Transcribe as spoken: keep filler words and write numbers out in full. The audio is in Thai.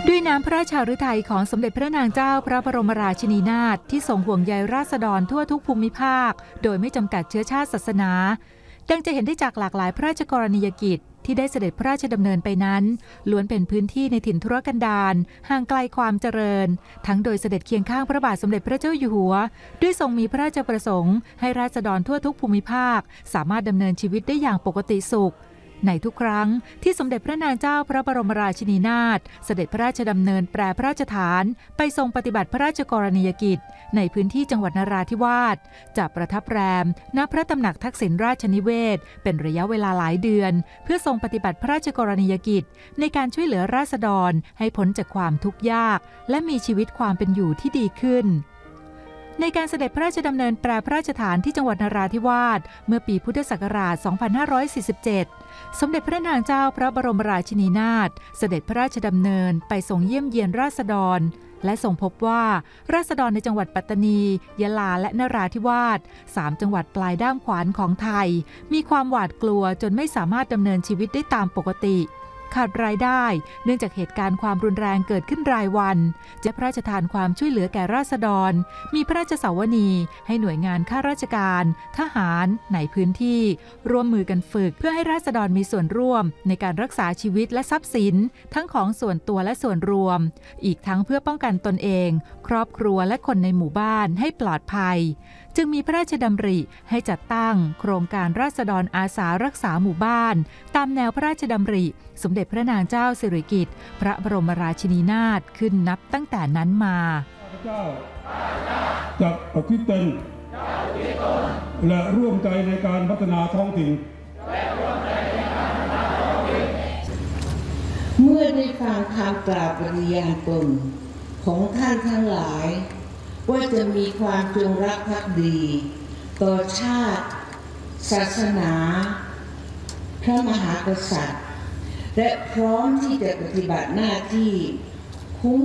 ด้วยน้ำพระราชฤทัยของสมเด็จพระนางเจ้าพระบรมราชินีนาถที่ทรงห่วงใยราษฎรทั่วทุกภูมิภาคโดยไม่จำกัดเชื้อชาติศาสนาดังจะเห็นได้จากหลากหลายพระราชกรณียกิจที่ได้เสด็จพระราชดำเนินไปนั้นล้วนเป็นพื้นที่ในถิ่นทุรกันดารห่างไกลความเจริญทั้งโดยเสด็จเคียงข้างพระบาทสมเด็จพระเจ้าอยู่หัวด้วยทรงมีพระราชประสงค์ให้ราษฎรทั่วทุกภูมิภาคสามารถดำเนินชีวิตได้อย่างปกติสุขในทุกครั้งที่สมเด็จพระนางเจ้าพระบรมราชินีนาถเสด็จพระราชดำเนินแปรพระราชฐานไปทรงปฏิบัติพระราชกรณียกิจในพื้นที่จังหวัดนราธิวาสจะประทับแรมณพระตำหนักทักษิณราชนิเวศเป็นระยะเวลาหลายเดือนเพื่อทรงปฏิบัติพระราชกรณียกิจในการช่วยเหลือราษฎรให้พ้นจากความทุกข์ยากและมีชีวิตความเป็นอยู่ที่ดีขึ้นในการเสด็จพระราชดำเนินแปรพระราชฐานที่จังหวัดนราธิวาสเมื่อปีพุทธศักราช สองพันห้าร้อยสี่สิบเจ็ด สมเด็จพระนางเจ้าพระบรมราชินีนาถเสด็จพระราชดำเนินไปทรงเยี่ยมเยียนราษฎรและทรงพบว่าราษฎรในจังหวัดปัตตานียะลาและนราธิวาสสามจังหวัดปลายด้ามขวานของไทยมีความหวาดกลัวจนไม่สามารถดำเนินชีวิตได้ตามปกติขาดรายได้เนื่องจากเหตุการณ์ความรุนแรงเกิดขึ้นรายวันจะพระราชทานความช่วยเหลือแก่ราษฎรมีพระราชสาวนีให้หน่วยงานข้าราชการทหารในพื้นที่ร่วมมือกันฝึกเพื่อให้ราษฎรมีส่วนร่วมในการรักษาชีวิตและทรัพย์สินทั้งของส่วนตัวและส่วนรวมอีกทั้งเพื่อป้องกันตนเองครอบครัวและคนในหมู่บ้านให้ปลอดภัยจึงมีพระราชดำริให้จัดตั้งโครงการราษฎรอาสารักษาหมู่บ้านตามแนวพระราชดำริสมเด็จพระนางเจ้าสิริกิติ์พระบรมราชินีนาถขึ้นนับตั้งแต่นั้นมาข้าพเจ้าจะประพฤติตนและร่วมใจในการพัฒนาท้องถิ่นเมื่อได้ฟังคำกล่าวปฏิญาณตนของท่านทั้งหลายว่าจะมีความจงรักภักดีต่อชาติศาสนาพระมหากษัตริย์และพร้อมที่จะปฏิบัติหน้าที่